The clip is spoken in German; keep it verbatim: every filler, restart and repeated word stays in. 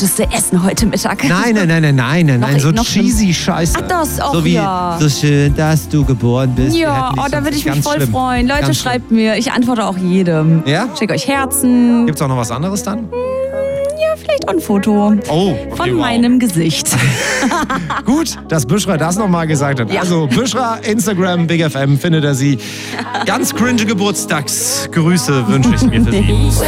guteste Essen heute Mittag. Nein, nein, nein, nein, nein, nein, nein, so noch cheesy Scheiße. Ach, das auch, so wie, ja. So schön, dass du geboren bist. Ja, oh, da würde ich mich voll schlimm. freuen. Leute, Ganz schreibt mir. Ich antworte auch jedem. Ja? Schickt euch Herzen. Gibt's auch noch was anderes dann? Ja, vielleicht auch ein Foto. Oh, okay, von wow. meinem Gesicht. Gut, dass Büschra das nochmal gesagt hat. Ja. Also Büschra, Instagram, Big F M, findet er sie. Ganz cringe Geburtstagsgrüße wünsche ich mir für sie.